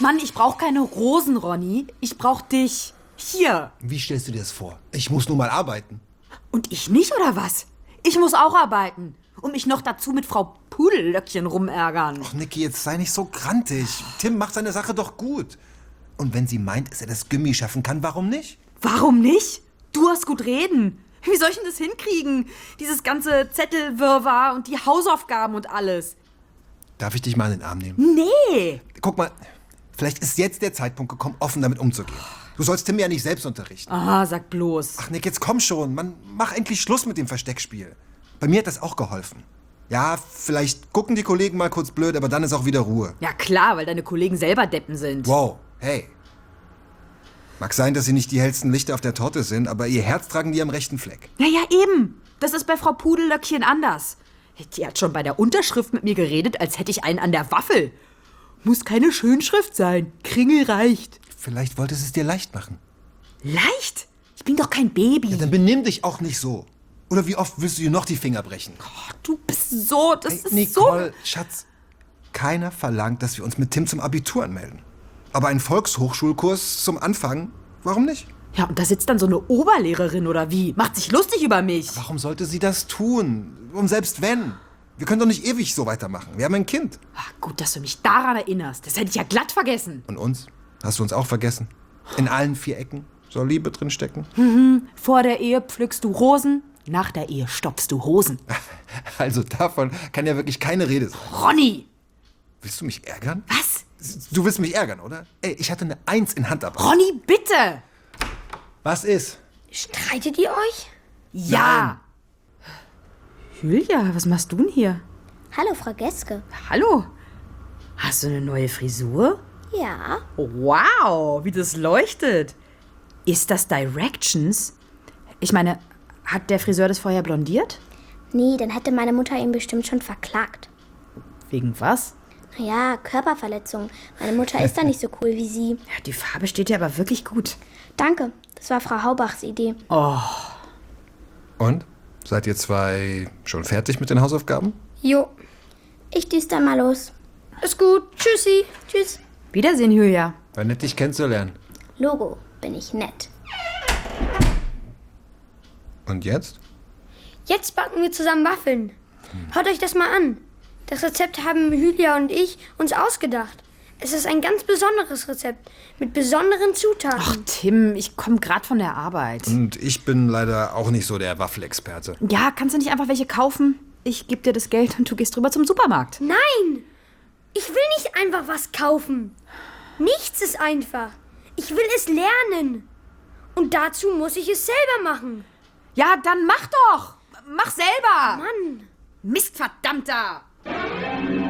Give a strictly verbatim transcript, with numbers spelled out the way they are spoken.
Mann, ich brauch keine Rosen, Ronny. Ich brauch dich. Hier. Wie stellst du dir das vor? Ich muss nur mal arbeiten. Und ich nicht, oder was? Ich muss auch arbeiten. Und mich noch dazu mit Frau Pudellöckchen rumärgern. Ach, Niki, jetzt sei nicht so grantig. Tim macht seine Sache doch gut. Und wenn sie meint, dass er das Gummi schaffen kann, warum nicht? Warum nicht? Du hast gut reden. Wie soll ich denn das hinkriegen? Dieses ganze Zettelwirrwarr und die Hausaufgaben und alles. Darf ich dich mal in den Arm nehmen? Nee. Guck mal, vielleicht ist jetzt der Zeitpunkt gekommen, offen damit umzugehen. Du sollst Tim ja nicht selbst unterrichten. Aha, sag bloß. Ach Nick, jetzt komm schon. Mann, mach endlich Schluss mit dem Versteckspiel. Bei mir hat das auch geholfen. Ja, vielleicht gucken die Kollegen mal kurz blöd, aber dann ist auch wieder Ruhe. Ja klar, weil deine Kollegen selber Deppen sind. Wow, hey. Mag sein, dass sie nicht die hellsten Lichter auf der Torte sind, aber ihr Herz tragen die am rechten Fleck. Ja, ja, eben. Das ist bei Frau Pudellöckchen anders. Die hat schon bei der Unterschrift mit mir geredet, als hätte ich einen an der Waffel. Muss keine Schönschrift sein. Kringel reicht. Vielleicht wollte sie es dir leicht machen. Leicht? Ich bin doch kein Baby. Ja, dann benimm dich auch nicht so. Oder wie oft willst du dir noch die Finger brechen? Oh, du bist so, das Hey, ist Nicole, Schatz, keiner verlangt, dass wir uns mit Tim zum Abitur anmelden. Aber ein Volkshochschulkurs zum Anfang, warum nicht? so. Ja, und da sitzt dann so eine Oberlehrerin oder wie? Macht sich lustig über mich. Warum sollte sie das tun? Und selbst wenn. Wir können doch nicht ewig so weitermachen. Wir haben ein Kind. Ach, gut, dass du mich daran erinnerst. Das hätte ich ja glatt vergessen. Und uns? Hast du uns auch vergessen? In allen vier Ecken soll Liebe drin stecken? Mhm. Vor der Ehe pflückst du Rosen, nach der Ehe stopfst du Hosen. Also davon kann ja wirklich keine Rede sein. Ronny! Willst du mich ärgern? Was? Du willst mich ärgern, oder? Ey, ich hatte eine Eins in Handarbeit. Ronny, bitte! Was ist? Streitet ihr euch? Ja! Julia, was machst du denn hier? Hallo, Frau Geske. Hallo? Hast du eine neue Frisur? Ja. Wow, wie das leuchtet. Ist das Directions? Ich meine, hat der Friseur das vorher blondiert? Nee, dann hätte meine Mutter ihn bestimmt schon verklagt. Wegen was? Ja, Körperverletzung. Meine Mutter ist da nicht so cool wie sie. Ja, die Farbe steht dir aber wirklich gut. Danke, das war Frau Haubachs Idee. Oh, Und? Seid ihr zwei schon fertig mit den Hausaufgaben? Jo. Ich düse dann mal los. Ist gut. Tschüssi. Tschüss. Wiedersehen, Julia. War nett, dich kennenzulernen. Logo, bin ich nett. Und jetzt? Jetzt backen wir zusammen Waffeln. Hört euch das mal an. Das Rezept haben Julia und ich uns ausgedacht. Es ist ein ganz besonderes Rezept mit besonderen Zutaten. Ach, Tim, ich komme gerade von der Arbeit. Und ich bin leider auch nicht so der Waffelexperte. Ja, kannst du nicht einfach welche kaufen? Ich gebe dir das Geld und du gehst rüber zum Supermarkt. Nein! Ich will nicht einfach was kaufen. Nichts ist einfach. Ich will es lernen. Und dazu muss ich es selber machen. Ja, dann mach doch! Mach selber! Mann! Mistverdammter!